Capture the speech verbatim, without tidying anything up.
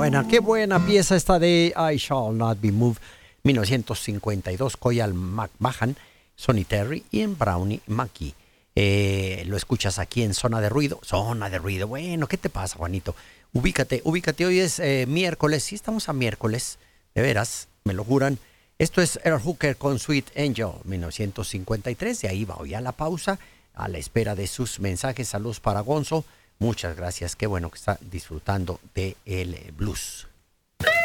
buena, qué buena pieza esta de I Shall Not Be Moved, mil novecientos cincuenta y dos, Coyal McMahon, Sonny Terry y en Brownie McGhee. Eh, lo escuchas aquí en Zona de Ruido. Zona de Ruido, bueno, ¿qué te pasa, Juanito? Ubícate, ubícate, hoy es eh, miércoles, sí estamos a miércoles, de veras, me lo juran. Esto es Earl Hooker con Sweet Angel, mil novecientos cincuenta y tres, de ahí va hoy a la pausa, a la espera de sus mensajes. Saludos para Gonzo, muchas gracias, qué bueno que está disfrutando del blues.